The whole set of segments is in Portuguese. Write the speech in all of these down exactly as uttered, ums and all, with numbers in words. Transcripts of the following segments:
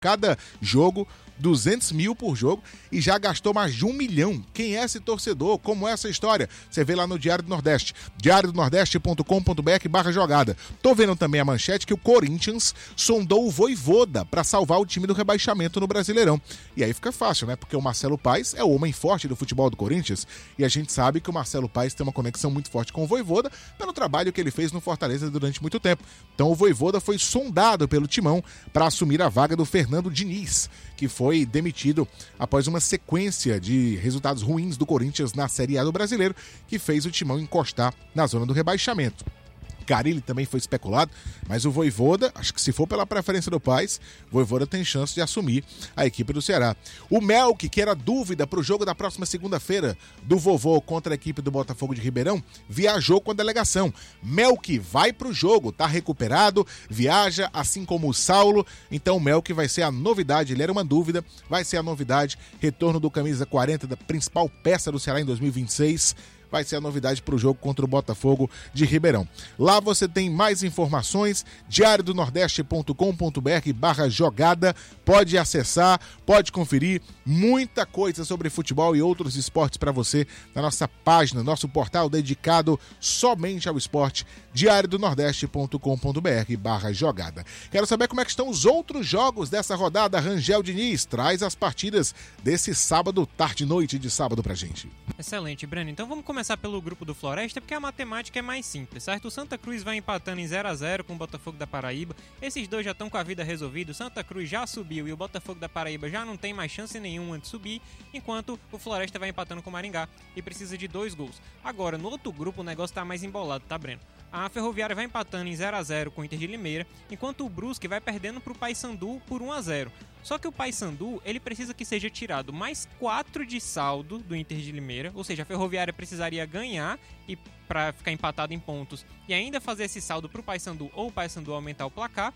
cada jogo, duzentos mil por jogo, e já gastou mais de um milhão. Quem é esse torcedor? Como é essa história? Você vê lá no Diário do Nordeste, diário do nordeste ponto com ponto b r barra jogada. Tô vendo também a manchete que o Corinthians sondou o Vojvoda para salvar o time do rebaixamento no Brasileirão. E aí fica fácil, né? Porque o Marcelo Paes é o homem forte do futebol do Corinthians, e a gente sabe que o Marcelo Paes tem uma conexão muito forte com o Vojvoda pelo trabalho que ele fez no Fortaleza durante muito tempo. Então o Vojvoda foi sondado pelo Timão para assumir a vaga do Fernando Diniz, que foi demitido após uma sequência de resultados ruins do Corinthians na Série A do Brasileiro, que fez o Timão encostar na zona do rebaixamento. Carille também foi especulado, mas o Vojvoda, acho que se for pela preferência do Paes, o Vojvoda tem chance de assumir a equipe do Ceará. O Melk, que era dúvida para o jogo da próxima segunda-feira do Vovô contra a equipe do Botafogo de Ribeirão, viajou com a delegação. Melk vai para o jogo, tá recuperado, viaja, assim como o Saulo, então o Melk vai ser a novidade, ele era uma dúvida, vai ser a novidade, retorno do camisa quarenta, da principal peça do Ceará em dois mil e vinte e seis, vai ser a novidade para o jogo contra o Botafogo de Ribeirão. Lá você tem mais informações, diário do nordeste ponto com ponto b r barra jogada, pode acessar, pode conferir muita coisa sobre futebol e outros esportes para você na nossa página, nosso portal dedicado somente ao esporte, diário do nordeste ponto com ponto b r barra jogada. Quero saber como é que estão os outros jogos dessa rodada. Rangel Diniz traz as partidas desse sábado, tarde e noite de sábado pra gente. Excelente, Breno. Então vamos começar pelo grupo do Floresta, porque a matemática é mais simples, certo? O Santa Cruz vai empatando em zero a zero com o Botafogo da Paraíba. Esses dois já estão com a vida resolvida. O Santa Cruz já subiu e o Botafogo da Paraíba já não tem mais chance nenhuma de subir, enquanto o Floresta vai empatando com o Maringá e precisa de dois gols. Agora, no outro grupo, o negócio tá mais embolado, tá, Breno? A Ferroviária vai empatando em zero a zero com o Inter de Limeira, enquanto o Brusque vai perdendo para o Paysandu por um a zero. Só que o Paysandu, ele precisa que seja tirado mais quatro de saldo do Inter de Limeira, ou seja, a Ferroviária precisaria ganhar e para ficar empatado em pontos e ainda fazer esse saldo para o Paysandu ou o Paysandu aumentar o placar.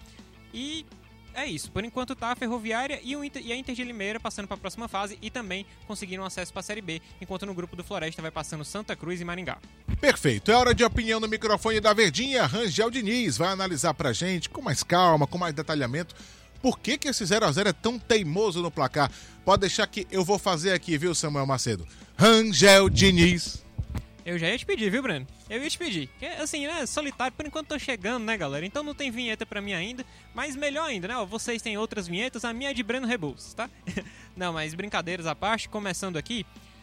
E é isso, por enquanto tá a Ferroviária e, o Inter, e a Inter de Limeira passando para a próxima fase e também conseguindo acesso para a Série B, enquanto no grupo do Floresta vai passando Santa Cruz e Maringá. Perfeito, é hora de opinião no microfone da Verdinha. Rangel Diniz vai analisar pra gente com mais calma, com mais detalhamento, por que que esse zero a zero é tão teimoso no placar. Pode deixar que eu vou fazer aqui, viu, Samuel Macedo? Rangel Diniz. Eu já ia te pedir, viu, Breno? Eu ia te pedir. Porque, assim, né, solitário, por enquanto tô chegando, né, galera? Então não tem vinheta pra mim ainda, mas melhor ainda, né? Vocês têm outras vinhetas, a minha é de Breno Rebouças, tá? Não, mas brincadeiras à parte, começando aqui,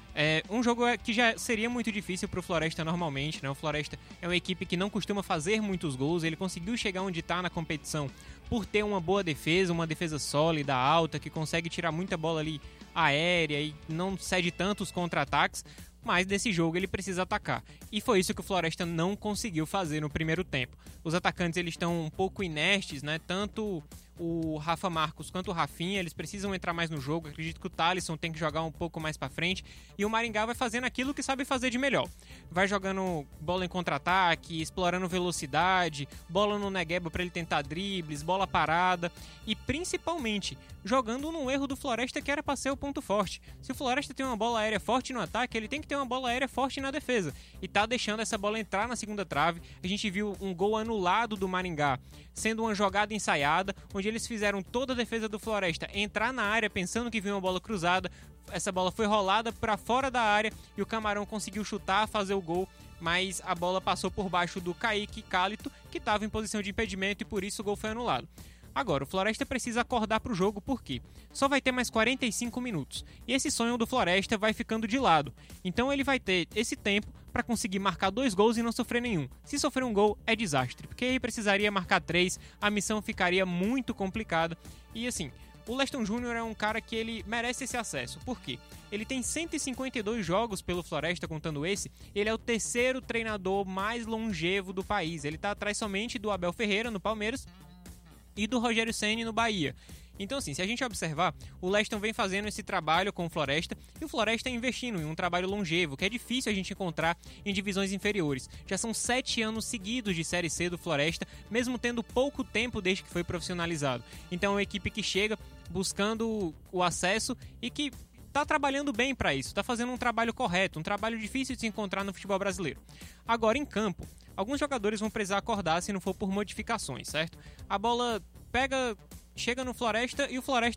é um jogo que já seria muito difícil pro Floresta normalmente, né? O Floresta é uma equipe que não costuma fazer muitos gols, ele conseguiu chegar onde tá na competição por ter uma boa defesa, uma defesa sólida, alta, que consegue tirar muita bola ali aérea e não cede tantos contra-ataques, mas nesse jogo ele precisa atacar. E foi isso que o Floresta não conseguiu fazer no primeiro tempo. Os atacantes eles estão um pouco inertes, né? Tanto o Rafa Marcos quanto o Rafinha, eles precisam entrar mais no jogo. Acredito que o Thalisson tem que jogar um pouco mais pra frente. E o Maringá vai fazendo aquilo que sabe fazer de melhor. Vai jogando bola em contra-ataque, explorando velocidade, bola no Negueba pra ele tentar dribles, bola parada. E principalmente, jogando no erro do Floresta que era pra ser o ponto forte. Se o Floresta tem uma bola aérea forte no ataque, ele tem que ter uma bola aérea forte na defesa. E tá deixando essa bola entrar na segunda trave. A gente viu um gol anulado do Maringá, sendo uma jogada ensaiada, onde eles fizeram toda a defesa do Floresta entrar na área pensando que vinha uma bola cruzada. Essa bola foi rolada para fora da área e o Camarão conseguiu chutar, fazer o gol, mas a bola passou por baixo do Kaique Cálito, que estava em posição de impedimento, e por isso o gol foi anulado. Agora, o Floresta precisa acordar para o jogo porque só vai ter mais quarenta e cinco minutos e esse sonho do Floresta vai ficando de lado. Então ele vai ter esse tempo para conseguir marcar dois gols e não sofrer nenhum. Se sofrer um gol, é desastre, porque aí precisaria marcar três, a missão ficaria muito complicada. E assim, o Leston Júnior é um cara que ele merece esse acesso. Por quê? Ele tem cento e cinquenta e dois jogos pelo Floresta, contando esse. Ele é o terceiro treinador mais longevo do país. Ele está atrás somente do Abel Ferreira, no Palmeiras, e do Rogério Ceni no Bahia. Então assim, se a gente observar, o Leston vem fazendo esse trabalho com o Floresta e o Floresta investindo em um trabalho longevo, que é difícil a gente encontrar em divisões inferiores. Já são sete anos seguidos de Série C do Floresta, mesmo tendo pouco tempo desde que foi profissionalizado. Então é uma equipe que chega buscando o acesso e que tá trabalhando bem para isso, tá fazendo um trabalho correto, um trabalho difícil de se encontrar no futebol brasileiro. Agora, em campo, alguns jogadores vão precisar acordar se não for por modificações, certo? A bola pega, chega no Floresta e o Floresta